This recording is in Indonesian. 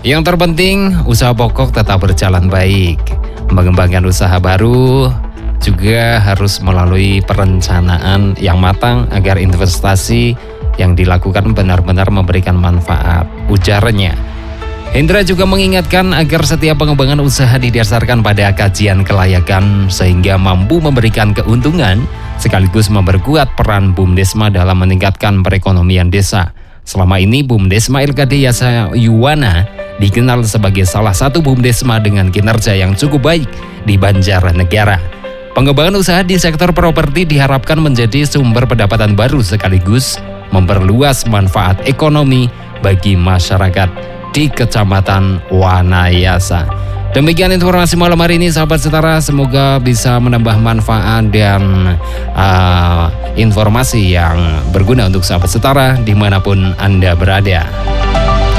Yang terpenting, usaha pokok tetap berjalan baik. Mengembangkan usaha baru juga harus melalui perencanaan yang matang agar investasi yang dilakukan benar-benar memberikan manfaat, ujarnya. Hendra juga mengingatkan agar setiap pengembangan usaha didasarkan pada kajian kelayakan sehingga mampu memberikan keuntungan sekaligus memperkuat peran BUMDesma dalam meningkatkan perekonomian desa. Selama ini BUMDesma LKD Yasa Yuwana dikenal sebagai salah satu BUMDesma dengan kinerja yang cukup baik di Banjarnegara. Pengembangan usaha di sektor properti diharapkan menjadi sumber pendapatan baru sekaligus memperluas manfaat ekonomi bagi masyarakat di Kecamatan Wanayasa. Demikian informasi malam hari ini sahabat setara, semoga bisa menambah manfaat dan informasi yang berguna untuk sahabat setara dimanapun Anda berada.